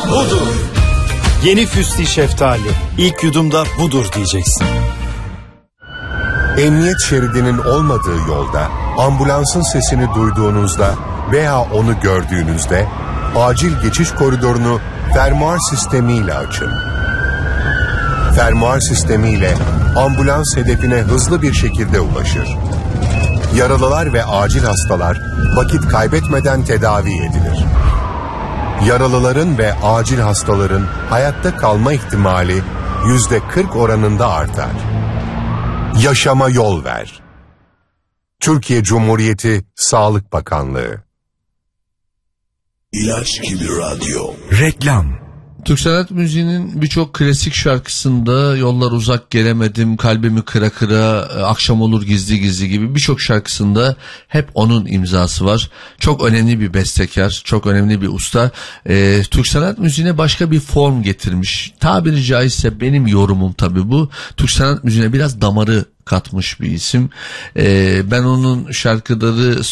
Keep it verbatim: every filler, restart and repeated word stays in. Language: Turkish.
budur. Yeni Füsti şeftali. İlk yudumda budur diyeceksin. Emniyet şeridinin olmadığı yolda ambulansın sesini duyduğunuzda veya onu gördüğünüzde acil geçiş koridorunu fermuar sistemiyle açın. Fermuar sistemiyle ambulans hedefine hızlı bir şekilde ulaşır. Yaralılar ve acil hastalar vakit kaybetmeden tedavi edilir. Yaralıların ve acil hastaların hayatta kalma ihtimali yüzde kırk oranında artar. Yaşama yol ver. Türkiye Cumhuriyeti Sağlık Bakanlığı. İlaç gibi radyo. Reklam. Türk sanat müziğinin birçok klasik şarkısında Yollar Uzak Gelemedim, Kalbimi Kıra Kıra, Akşam Olur Gizli Gizli gibi birçok şarkısında hep onun imzası var. Çok önemli bir bestekar, çok önemli bir usta. Ee, Türk sanat müziğine başka bir form getirmiş. Tabiri caizse benim yorumum tabii bu. Türk sanat müziğine biraz damarı katmış bir isim. Ee, ben onun şarkıları